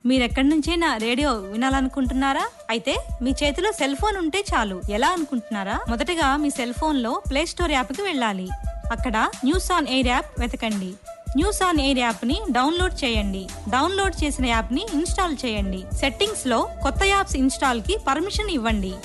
మీరెక్కడి నుంచైనా రేడియో వినాలనుకుంటున్నారా? అయితే మీ చేతిలో సెల్ ఫోన్ ఉంటే చాలు. ఎలా అనుకుంటున్నారా? మొదటగా మీ సెల్ ఫోన్ లో ప్లే స్టోర్ యాప్ కి వెళ్ళాలి. అక్కడ న్యూస్ ఆన్ ఎయిర్ యాప్ వెతకండి. న్యూస్ ఆన్ ఎయిర్ యాప్ ని డౌన్లోడ్ చేయండి. డౌన్లోడ్ చేసిన యాప్ ని ఇన్స్టాల్ చేయండి. సెట్టింగ్స్ లో కొత్త యాప్స్ ఇన్స్టాల్ కి పర్మిషన్ ఇవ్వండి.